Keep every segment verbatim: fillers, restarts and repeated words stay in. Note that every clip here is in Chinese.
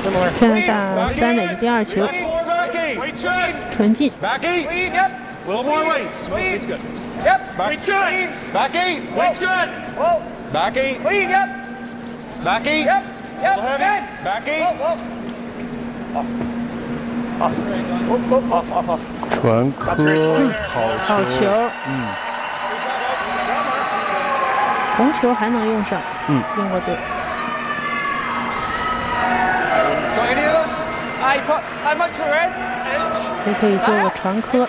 加拿大三垒的第二球，传进。 Little more weight. Weight's good. Yep. Weight's good. Back eight. Weight's good. Whoa. Back eight. Clean. Yep. Back eight. Yep. Yep. Little heavy. Back eight. Whoa, whoa. Off. Off. Off. Off. Off. 传科好球， 好球， 嗯， 红球还能用上， 嗯， 英国队。 Got any of us? I put. How much for red? Inch. 也可以做个传科。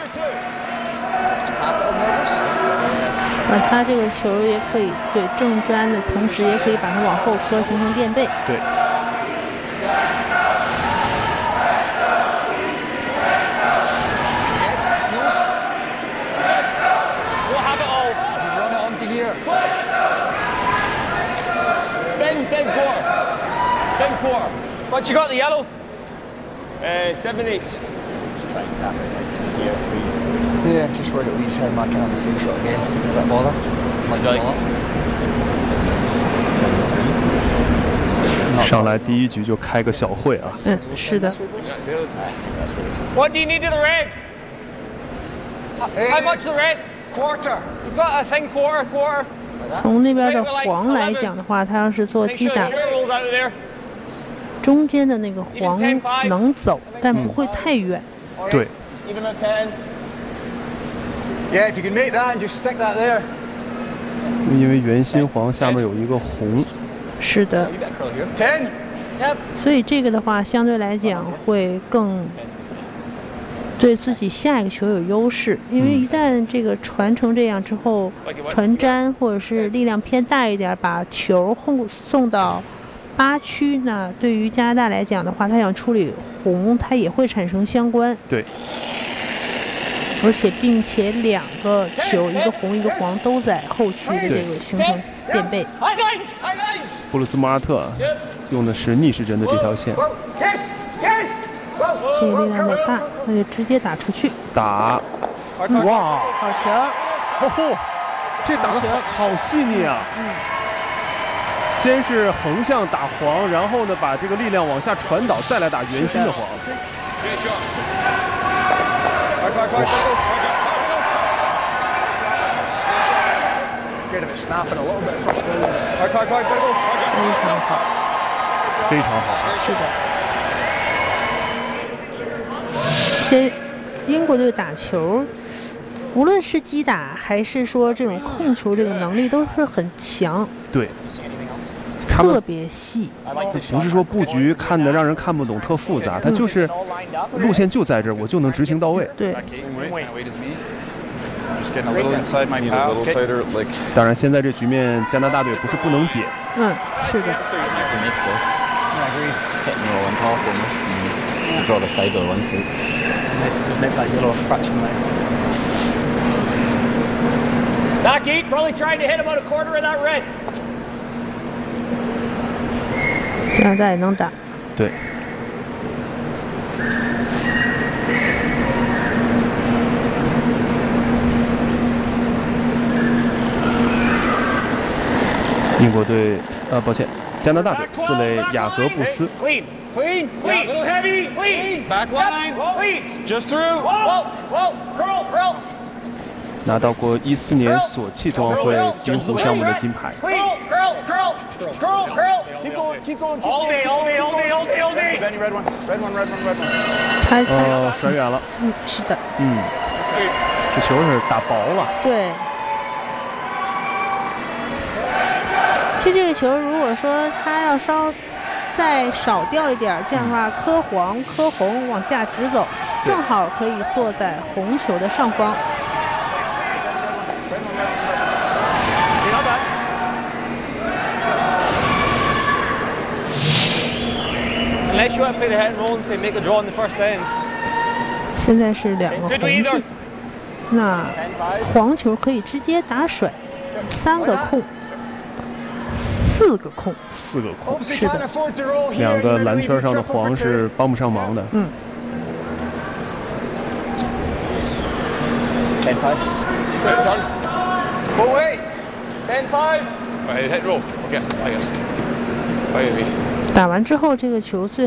那他这个球也可以对正粘的同时，也可以把它往后磕，形成垫背。 对。 We'll have it all. Run it onto here. Thin, thin core. Thin core. What you got? The yellow. Uh, seven eighths. Just try and tap it like here, please. Yeah, I'm just worried that Lee's had my kind of the same shot again to put in a bit of bother. Like the ball. 上来第一局就开个小会啊！ 嗯，是的。 What do you need to the red? How much the red? Quarter. You've got a thin quarter, quarter. 从那边的黄来讲的话，他要是做 Make 击 sure 打 the，shirt rolls out of there. 中间的那个黄能走，但不会太远。 对。 Even a ten. Yeah, if you can make that and just stick that there. 因为圆心黄下面有一个红。 是的。 Ten. Yep. 所以这个的话，相对来讲会更对自己下一个球有优势，因为一旦这个传成这样之后，传粘或者是力量偏大一点，把球后送到八区，那对于加拿大来讲的话，他想处理红，它也会产生相关。 对。 而且并且两个球，一个红一个黄，都在后区的这个形成垫背。 布鲁斯·莫拉特用的是逆时针的这条线。 这个力量有点大，那就直接打出去。 打，哇， 好球！ 哦吼，这打的好细腻啊！嗯。先是横向打黄，然后呢把这个力量往下传导，再来打圆心的黄。哇！ Scared of it snapping a little bit first down. 非常好， 非常好。 是的。这英国队打球，无论是击打还是说这种控球，这个能力都是很强。 对。 特别细， 不是说布局看的让人看不懂、特复杂，它就是路线就在这儿，我就能执行到位。 对。 当然，现在这局面加拿大队不是不能解。 嗯，是的。 Back eight, probably trying to hit about a quarter of that red. 加拿大也能打， 对。英国队，呃，抱歉，加拿大队四垒雅各布斯。 Clean, clean, clean. Little heavy, clean. Back line. Clean. Just through. Whoa, whoa, curl, curl. 拿到过一四年索契冬奥会冰壶项目的金牌。 Clean, curl, curl, curl, curl. Keep going, keep going, keep All going. day, all day, all day, all day, all day. Benny, red one, red one, red one, red one. 他呃，甩远了。 嗯，是的。 嗯，这球是打薄了。 对。其实这个球，如果说他要稍再少掉一点，这样的话，磕黄、磕红往下直走，正好可以坐在红球的上方。 Unless you want to play the hit and roll and say make a draw in the first end. 现在是两个红进，那黄球可以直接打甩，三个空，四个空， 四个空， 是的， 两个篮圈上的黄是帮不上忙的。 嗯。 ten five. Good turn. Go away. ten five. Right, hit roll. Okay, I guess. Right, 打完之后，这个球最